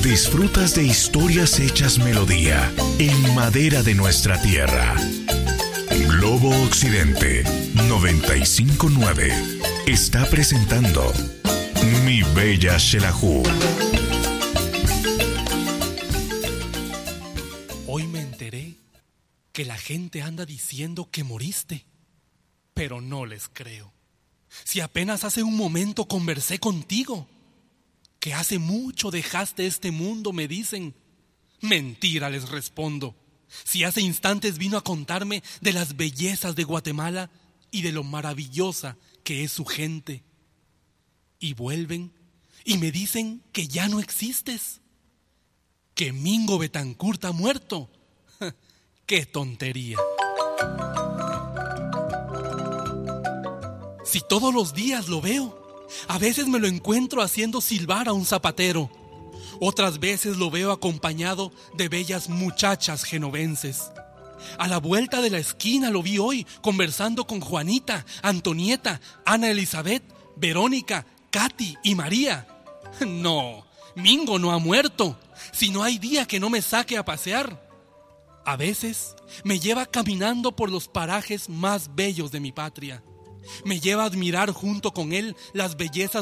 Disfrutas de historias hechas melodía en madera de nuestra tierra. Globo Occidente 95.9 está presentando Mi Bella Xelajú. Hoy me enteré que la gente anda diciendo que moriste, pero no les creo. Si apenas hace un momento conversé contigo, que hace mucho dejaste este mundo, me dicen. Mentira, les respondo. Si hace instantes vino a contarme de las bellezas de Guatemala y de lo maravillosa que es su gente. Y vuelven y me dicen que ya no existes, que Mingo Betancourt ha muerto. ¡Qué tontería! Si todos los días lo veo, a veces me lo encuentro haciendo silbar a un zapatero. Otras veces lo veo acompañado de bellas muchachas genovenses. A la vuelta de la esquina lo vi hoy conversando con Juanita, Antonieta, Ana Elizabeth, Verónica, Katy y María. No, Mingo no ha muerto. Si no hay día que no me saque a pasear. A veces me lleva caminando por los parajes más bellos de mi patria. Me lleva a admirar junto con él las bellezas